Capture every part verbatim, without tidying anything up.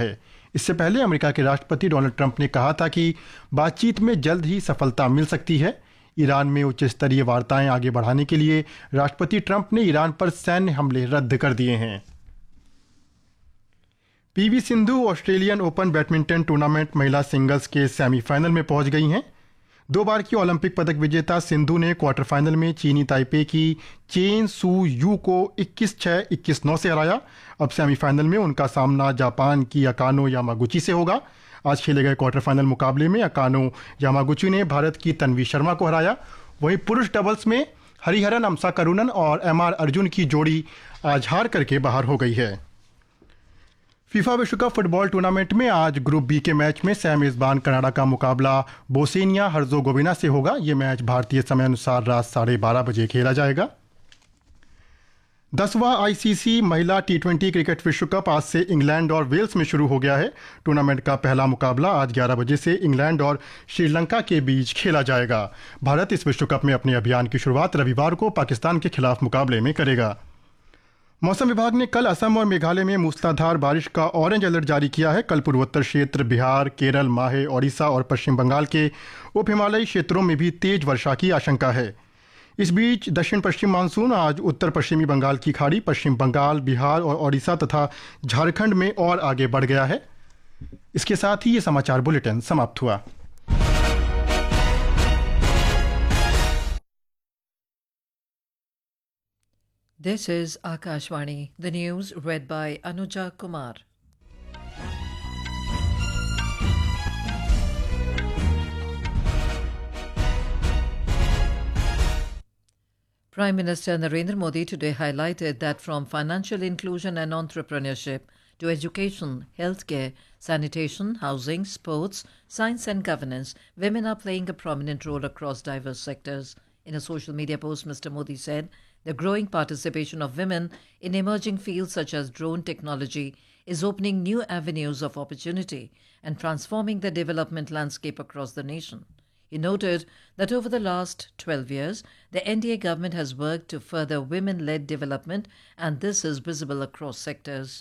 है। इससे पहले अमेरिका के राष्ट्रपति डोनाल्ड ट्रंप ने कहा था कि बातचीत में जल्द ही सफलता मिल सकती है। ईरान में उच्च स्तरीय वार्ताएं आगे बढ़ाने के लिए राष्ट्रपति ट्रंप ने ईरान पर सैन्य हमले रद्द कर दिए हैं। PV Sindhu Australian open badminton tournament महिला सिंगल्स के सेमीफाइनल में पहुंच गई हैं। दो बार की ओलंपिक पदक विजेता सिंधु ने क्वार्टर फाइनल में चीनी ताइपे की चेन सू यू को इक्कीस छह इक्कीस नौ से हराया। अब सेमीफाइनल में उनका सामना जापान की अकानो यामागुची से होगा। आज खेले गए क्वार्टर फाइनल मुकाबले में अकानो यामागुची ने भारत की तन्वी शर्मा को हराया। वहीं पुरुष डबल्स में हरिहरन अमसा करुणन और एम आर अर्जुन की जोड़ी आज हार करके बाहर हो गई है। फीफा विश्व कप फुटबॉल टूर्नामेंट में आज ग्रुप बी के मैच में सह मेजबान कनाडा का मुकाबला बोस्निया हर्जोगोविना से होगा। यह मैच भारतीय समय अनुसार रात साढ़े बारह बजे खेला जाएगा। दसवां आईसीसी महिला टी ट्वेंटी क्रिकेट विश्व कप आज से इंग्लैंड और वेल्स में शुरू हो गया है। टूर्नामेंट का पहला मुकाबला आज ग्यारह बजे से इंग्लैंड और श्रीलंका के बीच खेला जाएगा। भारत इस विश्व कप में अपने अभियान की शुरुआत रविवार को पाकिस्तान के खिलाफ मुकाबले में करेगा। मौसम विभाग ने कल असम और मेघालय में मूसलाधार बारिश का ऑरेंज अलर्ट जारी किया है। कल पूर्वोत्तर क्षेत्र, बिहार, केरल, माहे, ओडिशा और पश्चिम बंगाल के उप हिमालयी क्षेत्रों में भी तेज वर्षा की आशंका है। इस बीच दक्षिण पश्चिम मानसून आज उत्तर पश्चिमी बंगाल की खाड़ी, पश्चिम बंगाल, बिहार और ओडिशा तथा झारखंड में और आगे बढ़ गया है। इसके साथ ही ये समाचार बुलेटिन समाप्त हुआ। This is Akashvani, the news read by Anuja Kumar. Prime Minister Narendra Modi today highlighted that from financial inclusion and entrepreneurship to education, healthcare, sanitation, housing, sports, science and governance, women are playing a prominent role across diverse sectors. In a social media post, Mister Modi said the growing participation of women in emerging fields such as drone technology is opening new avenues of opportunity and transforming the development landscape across the nation. He noted that over the last twelve years, the N D A government has worked to further women-led development, and this is visible across sectors.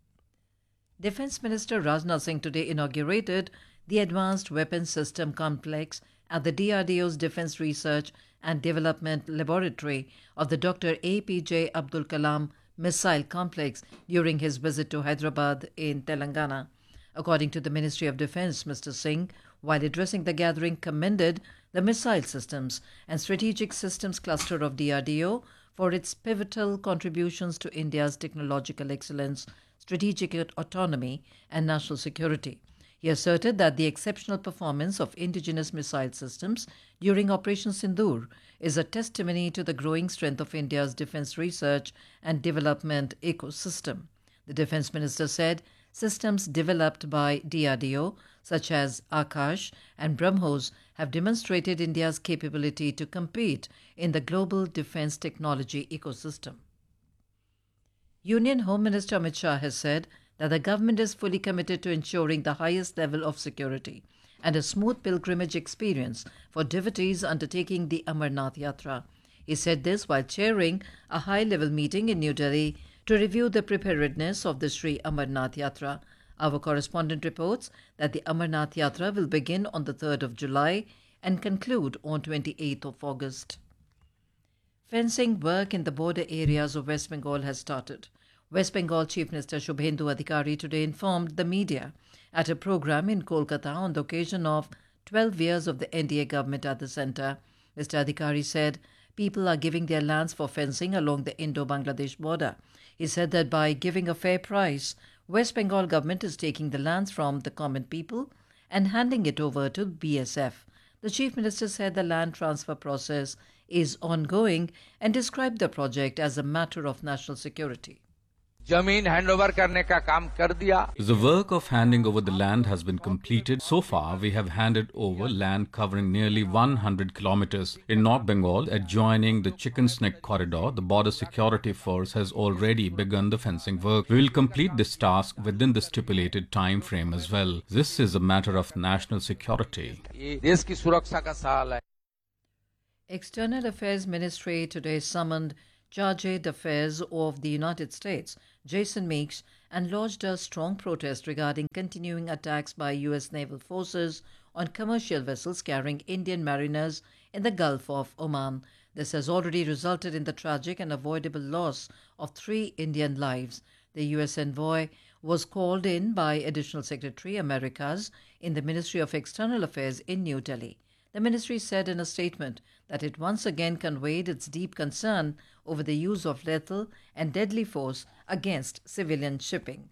Defence Minister Rajnath Singh today inaugurated the Advanced Weapons System Complex at the D R D O's Defence Research and Development Laboratory of the Doctor A P J Abdul Kalam Missile Complex during his visit to Hyderabad in Telangana. According to the Ministry of Defence, Mister Singh, while addressing the gathering, commended the Missile Systems and Strategic Systems Cluster of D R D O for its pivotal contributions to India's technological excellence, strategic autonomy and national security. He asserted that the exceptional performance of indigenous missile systems during Operation Sindoor is a testimony to the growing strength of India's defence research and development ecosystem. The Defence Minister said systems developed by D R D O, such as Akash and BrahMos, have demonstrated India's capability to compete in the global defence technology ecosystem. Union Home Minister Amit Shah has said that the government is fully committed to ensuring the highest level of security and a smooth pilgrimage experience for devotees undertaking the Amarnath Yatra. He said this while chairing a high-level meeting in New Delhi to review the preparedness of the Sri Amarnath Yatra. Our correspondent reports that the Amarnath Yatra will begin on the third of July and conclude on twenty-eighth of August. Fencing work in the border areas of West Bengal has started. West Bengal Chief Minister Shubhendu Adhikari today informed the media at a program in Kolkata on the occasion of twelve years of the N D A government at the centre. Mister Adhikari said people are giving their lands for fencing along the Indo-Bangladesh border. He said that by giving a fair price, West Bengal government is taking the lands from the common people and handing it over to B S F. The Chief Minister said the land transfer process is ongoing and described the project as a matter of national security. जमीन handover करने का काम कर दिया. The work of handing over the land has been completed. So far, we have handed over land covering nearly one hundred kilometers. In North Bengal, adjoining the Chicken Snake Corridor, the Border Security Force has already begun the fencing work. We will complete this task within the stipulated time frame as well. This is a matter of national security. देश की सुरक्षा का सवाल है. External Affairs Ministry today summoned Chargé d'Affaires of the United States, Jason Meeks, and lodged a strong protest regarding continuing attacks by U S naval forces on commercial vessels carrying Indian mariners in the Gulf of Oman. This has already resulted in the tragic and avoidable loss of three Indian lives. The U S envoy was called in by Additional Secretary Americas in the Ministry of External Affairs in New Delhi. The ministry said in a statement that it once again conveyed its deep concern over the use of lethal and deadly force against civilian shipping.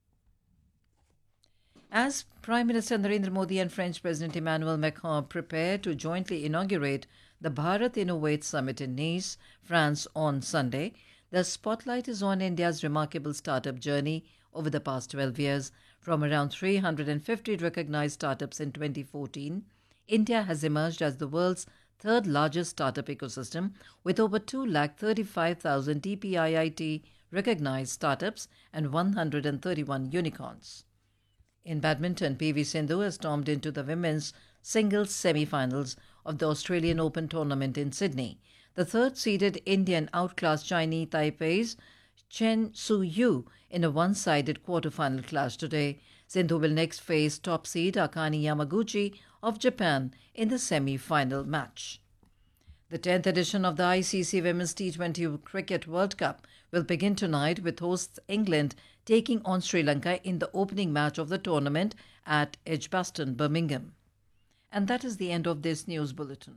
As Prime Minister Narendra Modi and French President Emmanuel Macron prepare to jointly inaugurate the Bharat Innovate Summit in Nice, France on Sunday, the spotlight is on India's remarkable startup journey over the past twelve years. From around three hundred fifty recognized startups in twenty fourteen, India has emerged as the world's third largest startup ecosystem with over two lakh thirty-five thousand D P I I T recognized startups and one hundred thirty-one unicorns. In badminton, P V Sindhu has stormed into the women's singles semi-finals of the Australian Open tournament in Sydney. The third-seeded Indian outclassed Chinese Taipei's Chen Su-yu in a one-sided quarter-final clash today. Sindhu will next face top seed Akane Yamaguchi of Japan in the semi-final match. The tenth edition of the I C C Women's T twenty Cricket World Cup will begin tonight with hosts England taking on Sri Lanka in the opening match of the tournament at Edgbaston, Birmingham. And that is the end of this news bulletin.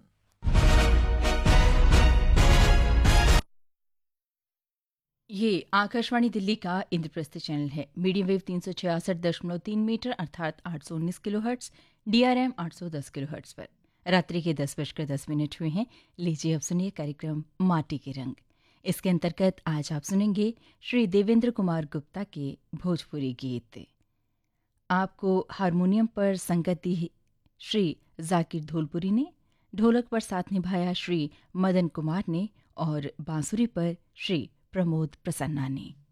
ये आकाशवाणी दिल्ली का Indraprastha channel है। Medium wave तीन सौ छियासठ दशमलव तीन metre अर्थात आठ सौ उन्नीस किलो हर्ट्स, डीआरएम आठ सौ दस किलो हर्ट्स पर रात्रि के दस बजकर दस मिनट हुए हैं। लीजिए अब सुनिए कार्यक्रम माटी के रंग। इसके अंतर्गत आज आप सुनेंगे श्री देवेंद्र कुमार गुप्ता के भोजपुरी गीत। आपको हारमोनियम पर संगत दी श्री जाकिर धोलपुरी ने, ढोलक पर साथ निभाया श्री मदन कुमार ने और बांसुरी पर श्री प्रमोद प्रसन्ना ने।